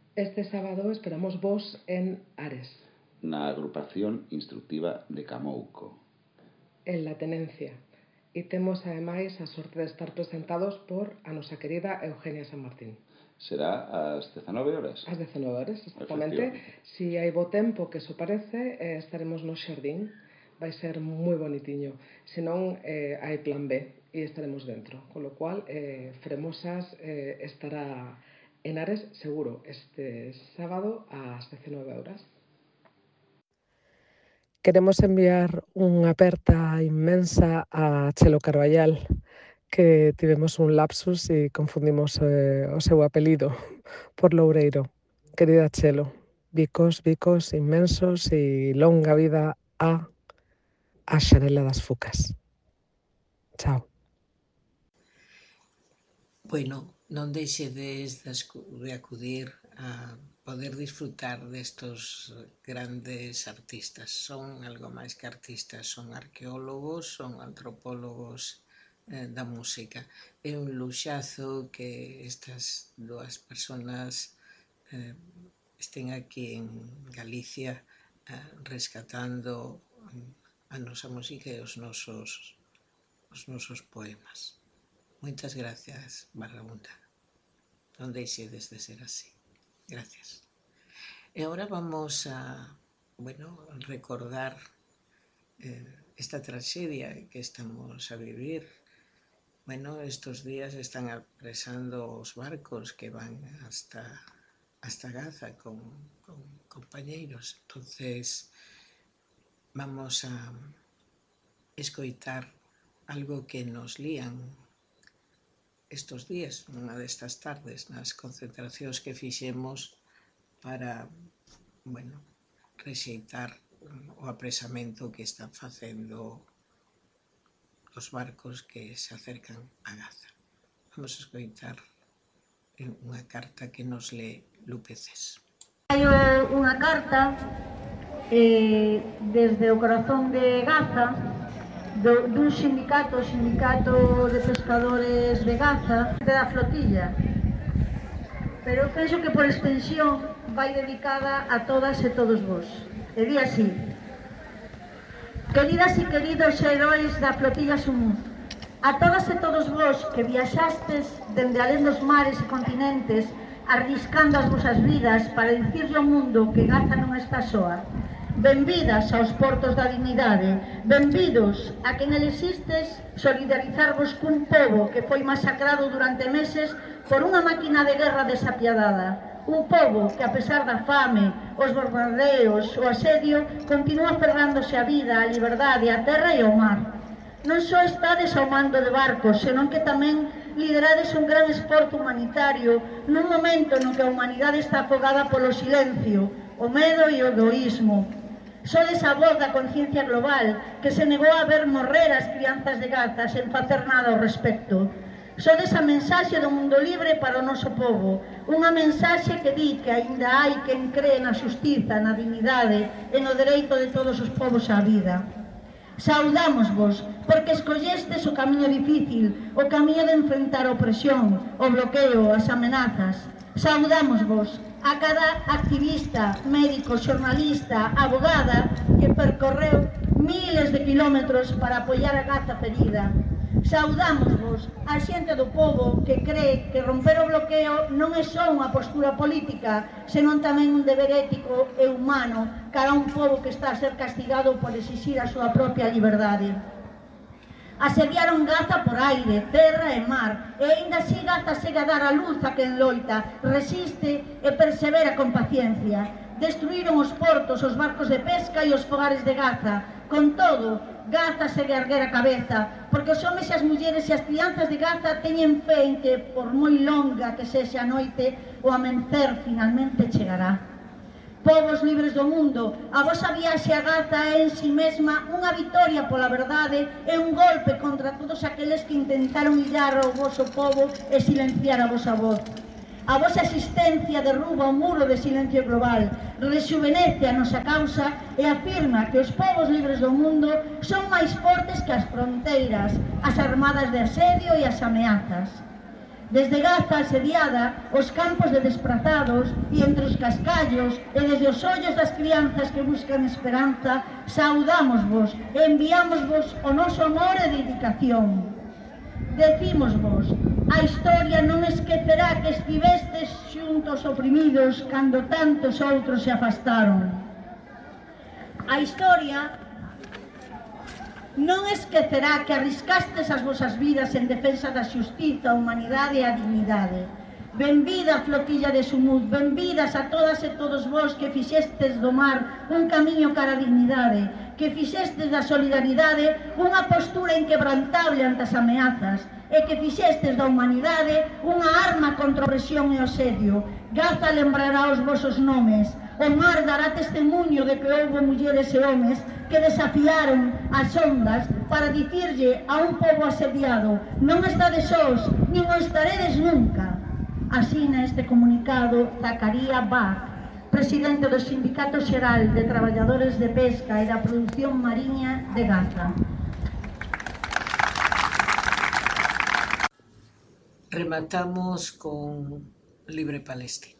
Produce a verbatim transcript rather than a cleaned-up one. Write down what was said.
Este sábado esperamos vos en Ares. Na agrupación instructiva de Camouco. En la tenencia. E temos ademais a sorte de estar presentados por a nosa querida Eugenia San Martín. Será ás dezanove horas? Ás dezanove horas, exactamente. Si hai bo tempo, que eso parece, eh, estaremos no xardín. Vai ser moi bonitiño. Se non, eh, hai plan B e estaremos dentro. Con lo cual, eh, Fremosas eh, estará en Ares seguro este sábado ás dezanove horas. Queremos enviar unha aperta inmensa a Chelo Carballal, que tivemos un lapsus e confundimos eh, o seu apelido por Loureiro. Querida Chelo, bicos, bicos inmensos e longa vida a a Xanela das Fucas. Chao. Bueno, non deixedes de acudir a poder disfrutar destos grandes artistas. Son algo máis que artistas, son arqueólogos, son antropólogos eh, da música. É un luxazo que estas dúas personas eh, estén aquí en Galicia eh, rescatando a nosa música e os nosos, os nosos poemas. Moitas gracias, Barrabunda. Non deixedes de ser así. Gracias. E agora vamos a, bueno, recordar eh, esta traxedia que estamos a vivir. Bueno, estos días están apresando os barcos que van hasta, hasta Gaza con, con compañeiros. Entonces, vamos a escoitar algo que nos lían estos días, nunha destas tardes, nas concentracións que fixemos para, bueno, rexeitar o apresamento que están facendo os barcos que se acercan a Gaza. Vamos a escoitar unha carta que nos lee Lupe Cés. Hai unha carta eh, desde o corazón de Gaza, Do, dun sindicato, o sindicato de pescadores de Gaza, da flotilla. Pero eu penso que por extensión vai dedicada a todas e todos vos. E di así: queridas e queridos heróis da flotilla Sumuz, a todas e todos vos que viaxastes dende alén dos mares e continentes arriscando as vosas vidas para dicirlle ao mundo que Gaza non está soa. Benvidas aos portos da dignidade, benvidos a que nel existes solidarizarvos cun pobo que foi masacrado durante meses por unha máquina de guerra desapiadada. Un pobo que, a pesar da fame, os bombardeos, o asedio, continúa aferrándose a vida, a liberdade, a terra e ao mar. Non só estades ao mando de barcos, senón que tamén liderades un gran esforzo humanitario nun momento no que a humanidade está afogada polo silencio, o medo e o egoísmo. Sodes a voz da conciencia global que se negou a ver morrer as crianzas de Gaza sen facer nada ao respecto. Sodes a mensaxe do mundo libre para o noso povo, unha mensaxe que di que aínda hai quen cree na xustiza, na dignidade e no dereito de todos os povos á vida. Saudámosvos porque escollestes o camiño difícil, o camiño de enfrentar a opresión, o bloqueo, as amenazas. Saudámosvos a cada activista, médico, xornalista, abogada que percorreu miles de kilómetros para apoiar a Gaza ferida. Saudámosvos a xente do povo que cree que romper o bloqueo non é só unha postura política, senón tamén un deber ético e humano cara a un povo que está a ser castigado por exixir a súa propia liberdade. Asediaron Gaza por aire, terra e mar, e aínda así Gaza segue a dar a luz a quen loita, resiste e persevera con paciencia. Destruíron os portos, os barcos de pesca e os fogares de Gaza. Con todo, Gaza segue a erguer a cabeza, porque os homes e as mulleres e as crianzas de Gaza teñen fe en que, por moi longa que sexa a noite, o amencer finalmente chegará. Povos libres do mundo, a vosa viaxe a Gaza é en si mesma unha vitoria pola verdade e un golpe contra todos aqueles que intentaron illar o voso povo e silenciar a vosa voz. A vosa existencia derruba o muro de silencio global, rexuvenece a nosa causa e afirma que os povos libres do mundo son máis fortes que as fronteiras, as armadas de asedio e as ameazas. Desde Gaza asediada, os campos de desprazados e entre os cascallos e desde os ollos das crianzas que buscan esperanza, saudámosvos e enviámosvos o noso amor e dedicación. Decímosvos, a historia non esquecerá que estivestes xuntos oprimidos cando tantos outros se afastaron. A historia non esquecerá que arriscastes as vosas vidas en defensa da xustiza, a humanidade e a dignidade. Benvida, flotilla de Sumud, benvidas a todas e todos vós que fixestes do mar un camiño cara a dignidade, que fixestes da solidaridade unha postura inquebrantable ante as ameazas, e que fixestes da humanidade unha arma contra a opresión e o asedio. Gaza lembrará os vosos nomes, o mar dará testemunho de que houve mulleres e homes que desafiaron as ondas para dicirlle a un pobo asediado: non estades sós, nin o estaredes nunca. Así neste comunicado Zacaría Bach, presidente do Sindicato Xeral de Traballadores de Pesca e da Produción Mariña de Gaza. Rematamos con Libre Palestina.